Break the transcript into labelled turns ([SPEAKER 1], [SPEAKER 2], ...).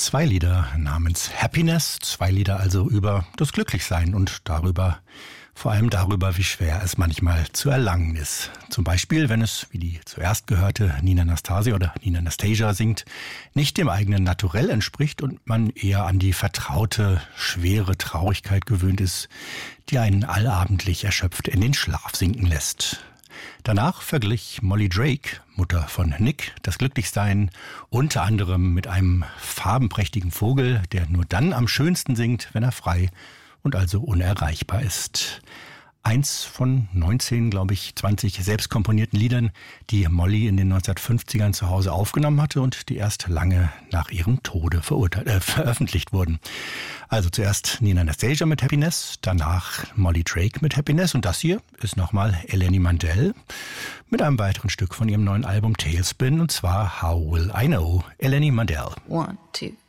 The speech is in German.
[SPEAKER 1] 2 Lieder namens Happiness, 2 Lieder also über das Glücklichsein und vor allem darüber, wie schwer es manchmal zu erlangen ist. Zum Beispiel, wenn es, wie die zuerst gehörte Nina Anastasia singt, nicht dem eigenen Naturell entspricht und man eher an die vertraute, schwere Traurigkeit gewöhnt ist, die einen allabendlich erschöpft in den Schlaf sinken lässt. Danach verglich Molly Drake, Mutter von Nick, das Glücklichsein unter anderem mit einem farbenprächtigen Vogel, der nur dann am schönsten singt, wenn er frei und also unerreichbar ist. Eins von 19, 20 selbst komponierten Liedern, die Molly in den 1950ern zu Hause aufgenommen hatte und die erst lange nach ihrem Tode veröffentlicht wurden. Also zuerst Nina Anastasia mit Happiness, danach Molly Drake mit Happiness und das hier ist nochmal Eleni Mandel mit einem weiteren Stück von ihrem neuen Album Tailspin und zwar How Will I Know, Eleni Mandel.
[SPEAKER 2] 1, 2